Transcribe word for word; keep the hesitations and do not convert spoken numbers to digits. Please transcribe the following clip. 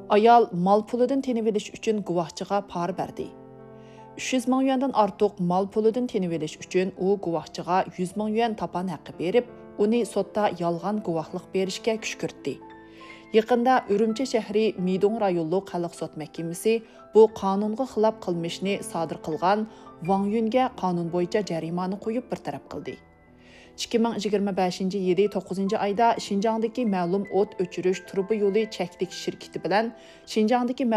Ayol mal pulidan tenib olish uchun guvohchiga par berdi. uch yuz ming yuandan ortiq mal pulidan tenib olish uchun u guvohchiga yuz ming yuan tapan haqqi berib, uni sotda yolg'on guvohlik berishga kuch kiritdi. Yaqında Ürümçi shahri Midong rayonluq xalq sot mahkamasi bu qonunga xilof qilmishni sodir qilgan Wang Yunga qonun bo'yicha jarimani qo'yib bir taraf qildi. ikki ming yigirma beshinchi yili to'qqizinchi oyda Xinjiangdagi ma'lum o't o'chirish truba yo'li cheklik shirkati bilan Xinjiangdagi